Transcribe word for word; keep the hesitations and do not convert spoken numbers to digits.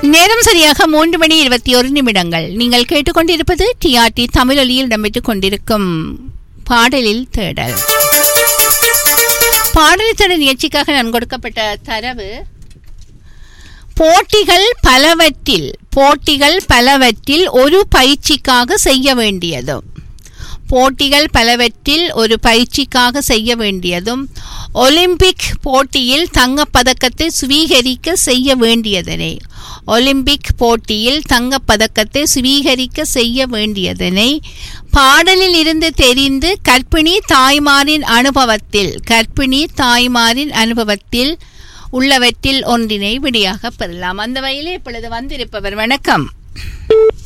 நேரம் சரியாக மூன்று மணி இருபத்தி ஒரு நிமிடங்கள். நீங்கள் கேட்டுக்கொண்டிருப்பது டிஆர்டி தமிழொலியில் இடம்பெற்றுக் கொண்டிருக்கும் பாடலில் தேடல். பாடலில் தேடல் நிகழ்ச்சிக்காக நான் கொடுக்கப்பட்ட தரவு, போட்டிகள் பலவற்றில் போட்டிகள் பலவற்றில் ஒரு பயிற்சிக்காக செய்ய வேண்டியதும் போட்டிகள் பலவற்றில் ஒரு பயிற்சிக்காக செய்ய வேண்டியதும் ஒலிம்பிக் போட்டியில் தங்கப்பதக்கத்தை சுவீகரிக்க செய்ய வேண்டியதனை ஒலிம்பிக் போட்டியில் தங்கப்பதக்கத்தை சுவீகரிக்க செய்ய வேண்டியதனை பாடலில் இருந்து தெரிந்து கர்ப்பிணி தாய்மாரின் அனுபவத்தில் கர்ப்பிணி தாய்மாரின் அனுபவத்தில் உள்ளவற்றில் ஒன்றினை விடையாக பெறலாம். அந்த வகையிலே இப்பொழுது வந்திருப்பவர், வணக்கம்.